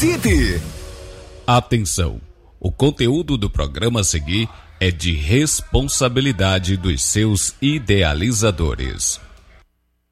Participe! Atenção! O conteúdo do programa a seguir é de responsabilidade dos seus idealizadores.